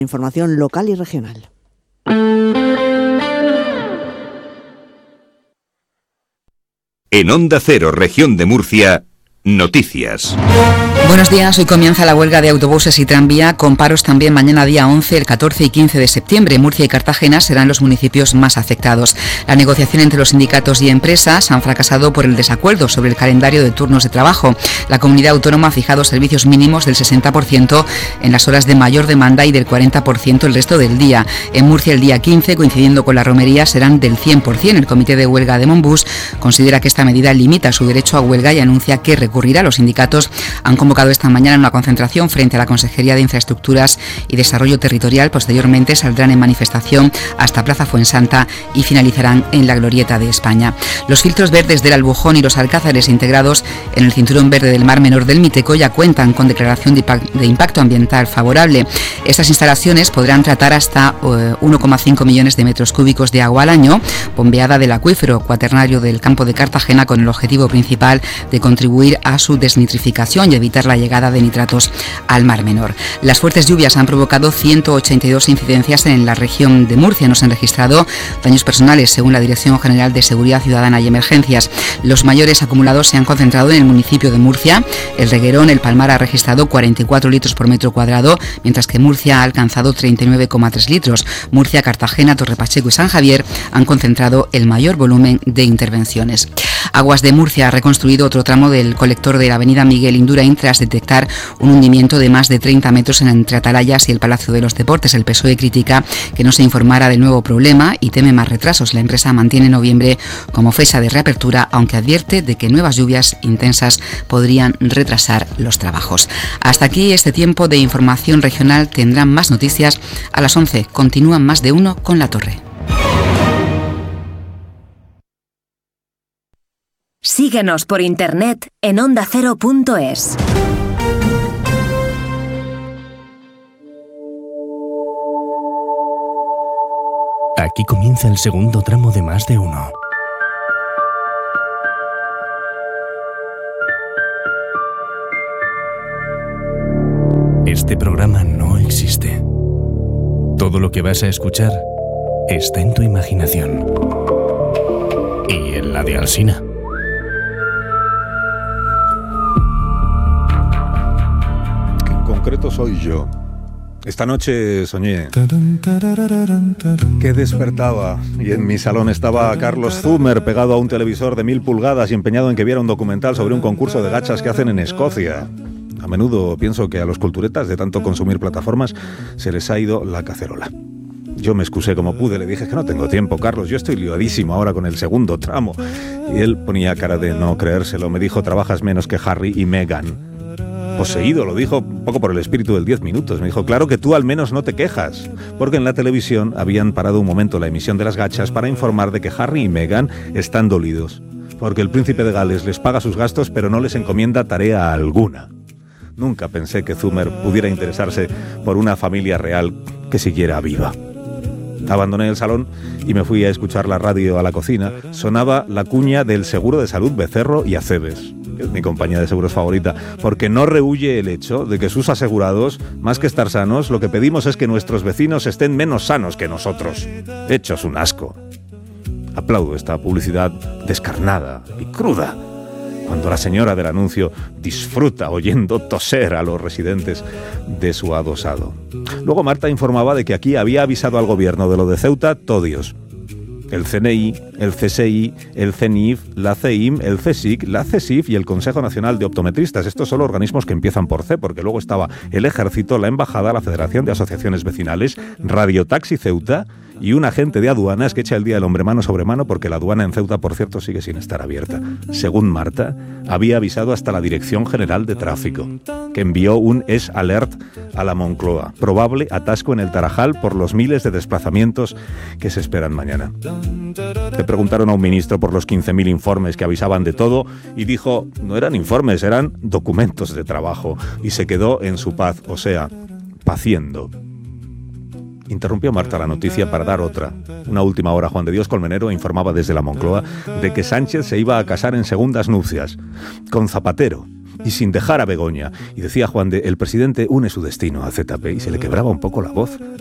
Información local y regional. En Onda Cero, Región de Murcia, noticias. Buenos días, hoy comienza la huelga de autobuses y tranvía, con paros también mañana día 11, el 14 y 15 de septiembre. Murcia y Cartagena serán los municipios más afectados. La negociación entre los sindicatos y empresas han fracasado por el desacuerdo sobre el calendario de turnos de trabajo. La comunidad autónoma ha fijado servicios mínimos del 60% en las horas de mayor demanda y del 40% el resto del día. En Murcia el día 15, coincidiendo con la romería, serán del 100%. El comité de huelga de Monbús considera que esta medida limita su derecho a huelga y anuncia que recurrirá. Los sindicatos han convocado esta mañana una concentración frente a la Consejería de Infraestructuras y Desarrollo Territorial. Posteriormente saldrán en manifestación hasta Plaza Fuensanta y finalizarán en la Glorieta de España. Los filtros verdes del Albujón y los alcázares integrados en el cinturón verde del Mar Menor del Miteco ya cuentan con declaración de impacto ambiental favorable. Estas instalaciones podrán tratar hasta 1,5 millones de metros cúbicos de agua al año, bombeada del acuífero cuaternario del campo de Cartagena, con el objetivo principal de contribuir a su desnitrificación y evitar la llegada de nitratos al Mar Menor. Las fuertes lluvias han provocado 182 incidencias en la región de Murcia. No se han registrado daños personales, según la Dirección General de Seguridad Ciudadana y Emergencias. Los mayores acumulados se han concentrado en el municipio de Murcia. El Reguerón, el Palmar, ha registrado 44 litros por metro cuadrado, mientras que Murcia ha alcanzado 39,3 litros. Murcia, Cartagena, Torrepacheco y San Javier han concentrado el mayor volumen de intervenciones. Aguas de Murcia ha reconstruido otro tramo del colector de la avenida Miguel Indurain tras detectar un hundimiento de más de 30 metros entre Atalayas y el Palacio de los Deportes. El PSOE critica que no se informara del nuevo problema y teme más retrasos. La empresa mantiene noviembre como fecha de reapertura, aunque advierte de que nuevas lluvias intensas podrían retrasar los trabajos. Hasta aquí este tiempo de información regional. Tendrán más noticias a las 11. Continúan Más de Uno con La Torre. Síguenos por internet en ondacero.es. Aquí comienza el segundo tramo de Más de Uno. Este programa no existe. Todo lo que vas a escuchar está en tu imaginación. Y en la de Alsina. En concreto soy yo. Esta noche soñé que despertaba y en mi salón estaba Carlos Zumer pegado a un televisor de 1000 pulgadas y empeñado en que viera un documental sobre un concurso de gachas que hacen en Escocia. A menudo pienso que a los culturetas, de tanto consumir plataformas, se les ha ido la cacerola. Yo me excusé como pude, le dije que no tengo tiempo, Carlos, yo estoy liadísimo ahora con el segundo tramo. Y él ponía cara de no creérselo, me dijo, trabajas menos que Harry y Meghan. Poseído, lo dijo un poco por el espíritu del 10 minutos. Me dijo, claro que tú al menos no te quejas, porque en la televisión habían parado un momento la emisión de las gachas para informar de que Harry y Meghan están dolidos, porque el príncipe de Gales les paga sus gastos pero no les encomienda tarea alguna. Nunca pensé que Zumer pudiera interesarse por una familia real que siguiera viva. Abandoné el salón y me fui a escuchar la radio a la cocina. Sonaba la cuña del seguro de salud Becerro y Acebes, que es mi compañía de seguros favorita, porque no rehúye el hecho de que sus asegurados, más que estar sanos, lo que pedimos es que nuestros vecinos estén menos sanos que nosotros. Hechos un asco. Aplaudo esta publicidad descarnada y cruda, cuando la señora del anuncio disfruta oyendo toser a los residentes de su adosado. Luego Marta informaba de que aquí había avisado al gobierno de lo de Ceuta Todios. El CNI, el CSI, el CENIF, la CEIM, el CSIC, la CESIF y el Consejo Nacional de Optometristas. Estos son los organismos que empiezan por C, porque luego estaba el Ejército, la Embajada, la Federación de Asociaciones Vecinales, Radio Taxi Ceuta y un agente de aduanas que echa el día del hombre mano sobre mano, porque la aduana en Ceuta, por cierto, sigue sin estar abierta. Según Marta, había avisado hasta la Dirección General de Tráfico, que envió un S-Alert a la Moncloa. Probable atasco en el Tarajal por los miles de desplazamientos que se esperan mañana. Le preguntaron a un ministro por los 15.000 informes que avisaban de todo y dijo, no eran informes, eran documentos de trabajo. Y se quedó en su paz, o sea, paciendo. Interrumpió Marta la noticia para dar otra. Una última hora, Juan de Dios Colmenero informaba desde la Moncloa de que Sánchez se iba a casar en segundas nupcias con Zapatero, y sin dejar a Begoña. Y decía Juan de, el presidente une su destino a ZP y se le quebraba un poco la voz.